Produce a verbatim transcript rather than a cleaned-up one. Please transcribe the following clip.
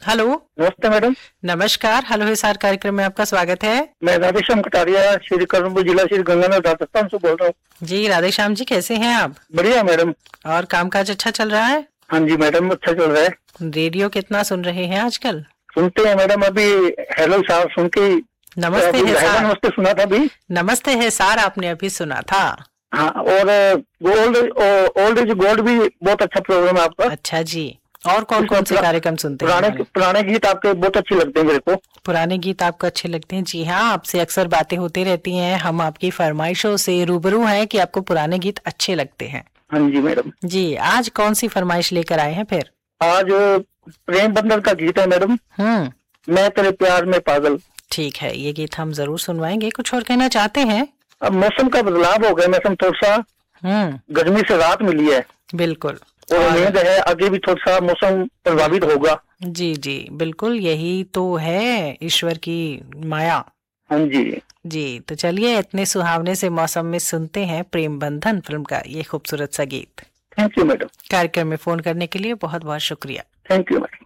Hello. नमस्ते madam. नमस्कार। Hello Hisar कार्यक्रम में आपका स्वागत है। मैं राधेश्याम कटारिया, श्री कर्णपुर जिला, श्री गंगानगर, राजस्थान से बोल रहा हूँ। जी राधेश्याम जी, कैसे हैं आप? बढ़िया मैडम। और कामकाज अच्छा चल रहा है? हाँ जी मैडम, अच्छा चल रहा है। रेडियो कितना सुन रहे हैं आजकल? सुनते हैं मैडम। अभी हेलो साहब सुन के नमस्ते है सार। नमस्ते सुना था अभी। नमस्ते है सार आपने अभी सुना था। हाँ, और गोल्ड ओल्ड इज गोल्ड भी बहुत अच्छा प्रोग्राम है आपका। अच्छा जी। और कौन कौन से कार्यक्रम सुनते हैं? पुराने पुराने गीत आपके बहुत अच्छे लगते हैं मेरे को। पुराने गीत आपको अच्छे लगते हैं? जी हाँ, आपसे अक्सर बातें होती रहती हैं। हम आपकी फरमाइशों से रूबरू हैं कि आपको पुराने गीत अच्छे लगते हैं। हाँ जी मैडम। जी, आज कौन सी फरमाइश लेकर आए हैं फिर? आज प्रेम बंधन का गीत है मैडम। हम्म मैं तेरे प्यार में पागल। ठीक है, ये गीत हम जरूर सुनवाएंगे। कुछ और कहना चाहते हैं? अब मौसम का बदलाव हो गया, मौसम थोड़ा सा हम्म गर्मी से राहत मिली है। बिल्कुल। और उम्मीद है आगे भी थोड़ा सा मौसम प्रभावित होगा। जी जी बिल्कुल, यही तो है ईश्वर की माया। हाँ जी जी, तो चलिए इतने सुहावने से मौसम में सुनते हैं प्रेम बंधन फिल्म का ये खूबसूरत सा गीत। Thank you madam. कार्यक्रम में फोन करने के लिए बहुत बहुत शुक्रिया। Thank you madam.